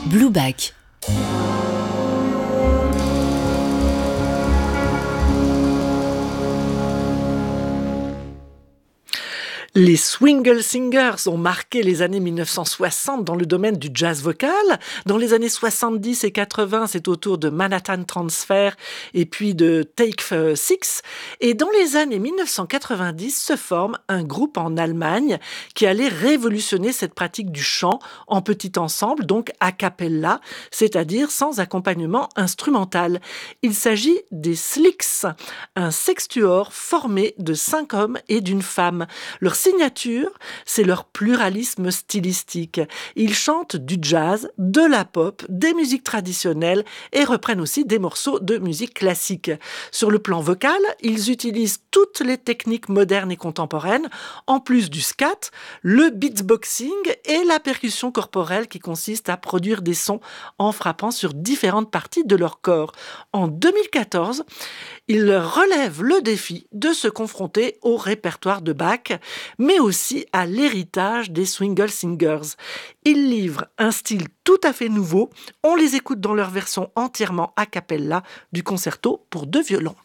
Blueback. Les Swingle Singers ont marqué les années 1960 dans le domaine du jazz vocal. Dans les années 70 et 80, c'est au tour de Manhattan Transfer et puis de Take Six. Et dans les années 1990 se forme un groupe en Allemagne qui allait révolutionner cette pratique du chant en petit ensemble, donc a cappella, c'est-à-dire sans accompagnement instrumental. Il s'agit des Slicks, un sextuor formé de 5 hommes et d'une femme. Leur signature, c'est leur pluralisme stylistique. Ils chantent du jazz, de la pop, des musiques traditionnelles et reprennent aussi des morceaux de musique classique. Sur le plan vocal, ils utilisent toutes les techniques modernes et contemporaines, en plus du scat, le beatboxing et la percussion corporelle qui consiste à produire des sons en frappant sur différentes parties de leur corps. En 2014, ils relèvent le défi de se confronter au répertoire de Bach, mais aussi à l'héritage des Swingle Singers. Ils livrent un style tout à fait nouveau. On les écoute dans leur version entièrement a cappella du concerto pour 2 violons.